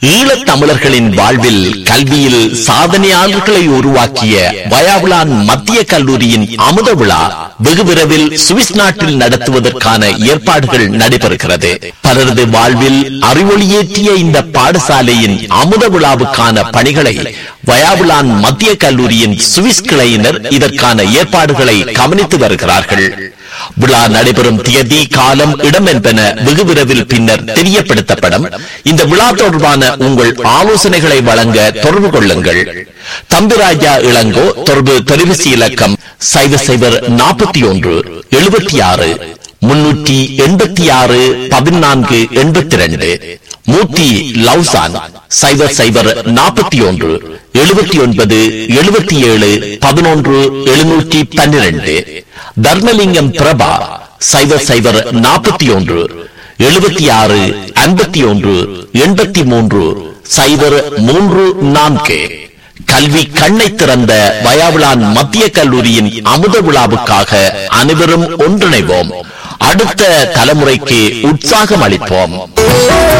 ஈழத் தமிழர்களின் வாழ்வில் கல்வியில் சாதனையாளர்களை உருவாக்கிய வயாவுலான் மத்திய கல்லூரியின் அமுத விழா வெகு விரைவில் சுவிஸ் நாட்டில் நடத்துவதற்கான ஏற்பாடுகள் நடைபெறுகிறது. பலரது வாழ்வில் அறிவொளியேற்றிய இந்த பாடசாலையின் அமுத விழாவுக்கான பணிகளை வயாவுலான் மத்திய கல்லூரியின் சுவிஸ் கிளையினர் இதற்கான ஏற்பாடுகளை கவனித்து வருகிறார்கள். விழா நடைபெறும் தேதி, காலம், இடம் என்பன வெகு விரைவில் பின்னர் தெரியப்படுத்தப்படும். இந்த விழா தொடர்பான உங்கள் ஆலோசனைகளை வழங்க தொடர்பு கொள்ளுங்கள். தம்பிராஜா இளங்கோ. தொடர்பு தொலைபேசி இலக்கம் 0041 76 386 1482. மூர்த்தி லவ்சான் 0041 79 77 11 712. தர்மலிங்கம் பிரபா 0041 76 51 83 034. கல்வி கண்ணை திறந்த வயாவுலான் மத்திய கல்லூரியின் அமுத விழாவுக்காக அனைவரும் ஒன்றிணைவோம். அடுத்த தலைமுறைக்கு உற்சாகம் அளிப்போம்.